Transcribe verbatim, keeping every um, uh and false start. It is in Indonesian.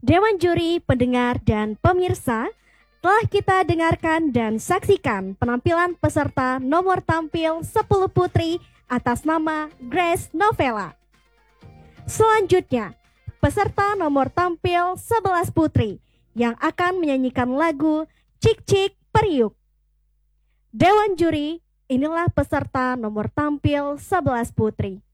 Dewan juri, pendengar, dan pemirsa, telah kita dengarkan dan saksikan penampilan peserta nomor tampil sepuluh putri atas nama Grace Novella. Selanjutnya, peserta nomor tampil sebelas putri yang akan menyanyikan lagu Cik Cik Periuk. Dewan juri, inilah peserta nomor tampil sebelas putri.